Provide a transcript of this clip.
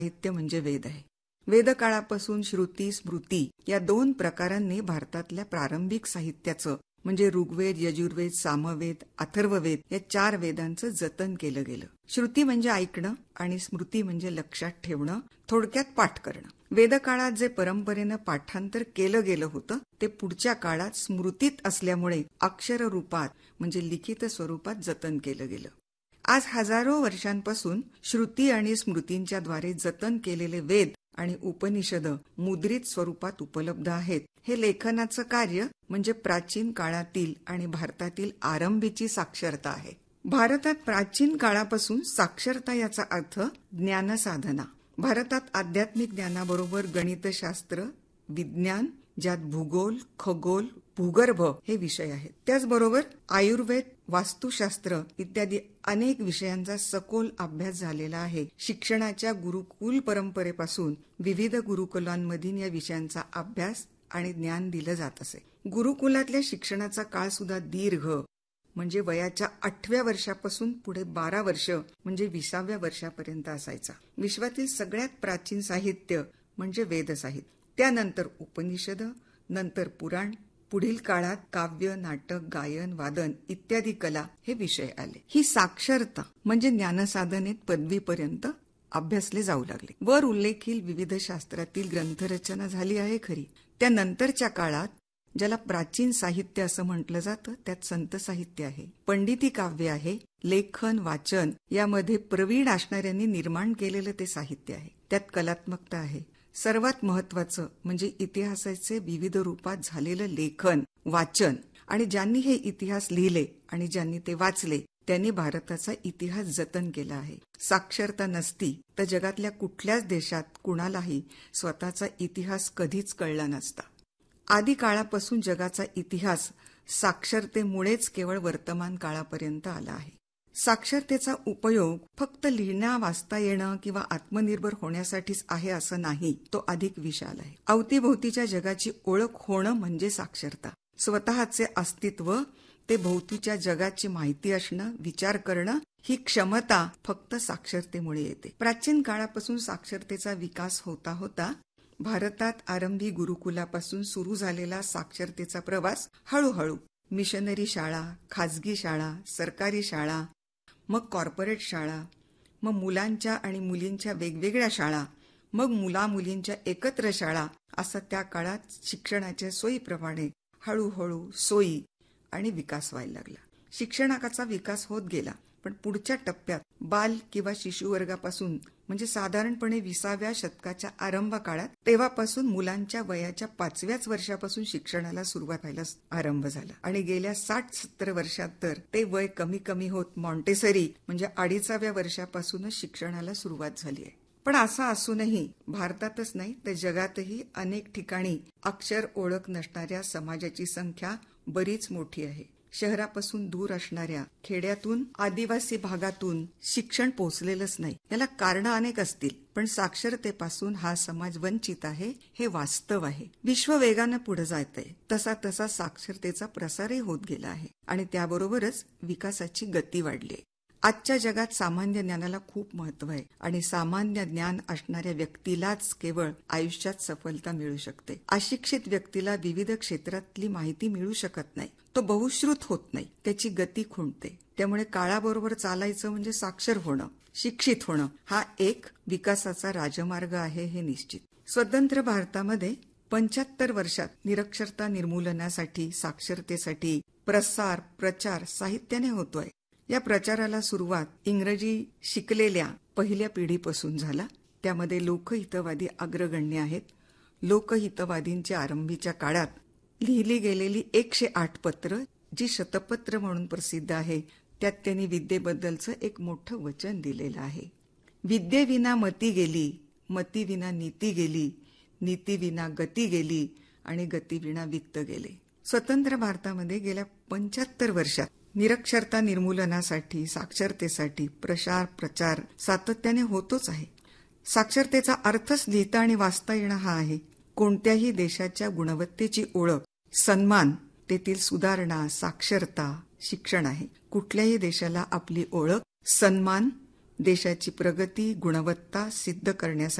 साहित्य म्हणजे वेद आहे. वेदकाळापासून श्रुती स्मृती या दोन प्रकारांनी भारतातल्या प्रारंभिक साहित्याचं म्हणजे ऋग्वेद, यजुर्वेद, सामवेद, अथर्ववेद या 4 वेदांचं जतन केलं गेलं. श्रुती म्हणजे ऐकणं आणि स्मृती म्हणजे लक्षात ठेवणं, थोडक्यात पाठ करणं. वेदकाळात जे परंपरेनं पाठांतर केलं गेलं होतं ते पुढच्या काळात स्मृतीत असल्यामुळे अक्षर रूपात म्हणजे लिखित स्वरूपात जतन केलं गेलं. आज हजारो वर्षांपासून श्रुती आणि स्मृतींच्या द्वारे जतन केलेले वेद आणि उपनिषद मुद्रित स्वरूपात उपलब्ध आहेत. हे लेखनाचं कार्य म्हणजे प्राचीन काळातील आणि भारतातील आरंभीची साक्षरता आहे. भारतात प्राचीन काळापासून साक्षरता याचा अर्थ ज्ञानसाधना. भारतात आध्यात्मिक ज्ञानाबरोबर गणितशास्त्र, विज्ञान ज्यात भूगोल, खगोल, भूगर्भ हे विषय आहेत. त्याचबरोबर आयुर्वेद, वास्तुशास्त्र इत्यादी अनेक विषयांचा सखोल अभ्यास झालेला आहे. शिक्षणाच्या गुरुकुल परंपरेपासून विविध गुरुकुलांमधील या विषयांचा अभ्यास आणि ज्ञान दिलं जात असे. गुरुकुलातल्या शिक्षणाचा काळ सुद्धा दीर्घ म्हणजे वयाच्या 8व्या वर्षापासून पुढे 12 वर्ष म्हणजे 20व्या वर्षापर्यंत असायचा. विश्वातील सगळ्यात प्राचीन साहित्य म्हणजे वेद साहित्य, त्यानंतर उपनिषद, नंतर पुराण, पुढील काळात काव्य, नाटक, गायन, वादन इत्यादी कला हे विषय आले. ही साक्षरता म्हणजे ज्ञानसाधनेत पदवीपर्यंत अभ्यासले जाऊ लागले. वर उल्लेखील विविध शास्त्रातील ग्रंथरचना झाली आहे खरी. त्यानंतरच्या काळात ज्याला प्राचीन साहित्य असं म्हटलं जातं त्यात संत साहित्य आहे, पंडिती काव्य आहे, लेखन वाचन यामध्ये प्रवीण असणाऱ्यांनी निर्माण केलेलं ते साहित्य आहे. त्यात कलात्मकता आहे. सर्वात महत्वाचं म्हणजे इतिहासाचे विविध रूपात झालेलं लेखन वाचन आणि ज्यांनी हे इतिहास लिहिले आणि ज्यांनी ते वाचले त्यांनी भारताचा इतिहास जतन केला आहे. साक्षरता नसती तर जगातल्या कुठल्याच देशात कुणालाही स्वतःचा इतिहास कधीच कळला नसता. आदी काळापासून जगाचा इतिहास साक्षरतेमुळेच केवळ वर्तमान काळापर्यंत आला आहे. साक्षरतेचा उपयोग फक्त लिहिण्या वाचता येणं किंवा आत्मनिर्भर होण्यासाठीच आहे असं नाही, तो अधिक विशाल आहे. अवतीभोवतीच्या जगाची ओळख होणं म्हणजे साक्षरता. स्वतःचे अस्तित्व ते भोवतीच्या जगाची माहिती असणं, विचार करणं ही क्षमता फक्त साक्षरतेमुळे येते. प्राचीन काळापासून साक्षरतेचा विकास होता होता भारतात आरंभी गुरुकुलापासून सुरू झालेला साक्षरतेचा प्रवास हळूहळू मिशनरी शाळा, खाजगी शाळा, सरकारी शाळा, मग कॉर्पोरेट शाळा, मग मुलांच्या आणि मुलींच्या वेगवेगळ्या शाळा, मग मुला-मुलींच्या एकत्र शाळा असं त्या काळात शिक्षणाच्या सोयीप्रमाणे हळूहळू सोयी आणि विकास व्हायला लागला. शिक्षणाचा विकास होत गेला, पण पुढच्या टप्प्यात बाल किंवा शिशुवर्गापासून म्हणजे साधारणपणे 20व्या शतकाच्या आरंभ काळात तेव्हापासून मुलांच्या वयाच्या 5व्याच वर्षापासून शिक्षणाला सुरुवात व्हायला आरंभ झाला आणि गेल्या 60-70 वर्षात तर ते वय कमी कमी होत मॉन्टेसरी म्हणजे 2.5व्या वर्षापासूनच शिक्षणाला सुरुवात झाली आहे. पण असं असूनही भारतातच नाही तर जगातही अनेक ठिकाणी अक्षर ओळख नसणाऱ्या समाजाची संख्या बरीच मोठी आहे. शहरापासून दूर असणाऱ्या खेड्यातून आदिवासी भागातून शिक्षण पोहोचलेलंच नाही. याला कारणं अनेक असतील, पण साक्षरतेपासून हा समाज वंचित आहे हे वास्तव आहे. विश्व वेगानं पुढे जात आहे, तसा तसा साक्षरतेचा प्रसारही होत गेला आहे आणि त्याबरोबरच विकासाची गती वाढली आहे. आजच्या जगात सामान्य ज्ञानाला खूप महत्व आहे आणि सामान्य ज्ञान असणाऱ्या व्यक्तीलाच केवळ आयुष्यात सफलता मिळू शकते. अशिक्षित व्यक्तीला विविध क्षेत्रातली माहिती मिळू शकत नाही, तो बहुश्रुत होत नाही, त्याची गती खुंटते. त्यामुळे काळाबरोबर चालायचं म्हणजे साक्षर होणं, शिक्षित होणं हा एक विकासाचा राजमार्ग आहे हे निश्चित. स्वतंत्र भारतामध्ये 75 वर्षात निरक्षरता निर्मूलनासाठी साक्षरतेसाठी प्रसार प्रचार साहित्याने होतोय. या प्रचाराला सुरुवात इंग्रजी शिकलेल्या पहिल्या पिढीपासून झाला. त्यामध्ये लोकहितवादी अग्रगण्य आहेत. लोकहितवादींच्या आरंभीच्या काळात लिहिली गेलेली 108 पत्र जी शतपत्र म्हणून प्रसिद्ध आहे त्यात त्यांनी विद्येबद्दलचं एक मोठं वचन दिलेलं आहे. विद्येविना मती गेली, मतीविना नीती गेली, नीतीविना गती गेली आणि गतीविना वित्त गेले. स्वतंत्र भारतामध्ये गेल्या 75 वर्षात निरक्षरता निर्मूलनासाठी साक्षरतेसाठी प्रसार प्रचार सातत्याने होतोच आहे. साक्षरतेचा अर्थच लिहिता आणि वाचता येणं हा आहे. कोणत्याही देशाच्या गुणवत्तेची ओळख, सन्मान, तेथील सुधारणा, साक्षरता, शिक्षण आहे. कुठल्याही देशाला आपली ओळख, सन्मान, देशाची प्रगती गुणवत्ता सिद्ध करण्यासाठी